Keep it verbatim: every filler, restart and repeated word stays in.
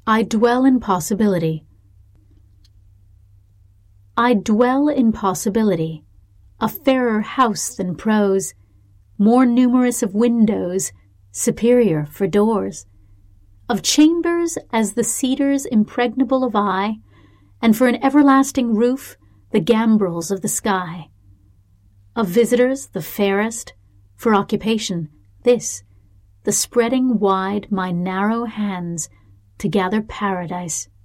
I dwell in possibility. I dwell in possibility, a fairer house than prose, more numerous of windows, superior for doors, of chambers as the cedars impregnable of eye, and for an everlasting roof the gambrels of the sky, of visitors the fairest, for occupation this, the spreading wide my narrow hands to gather paradise.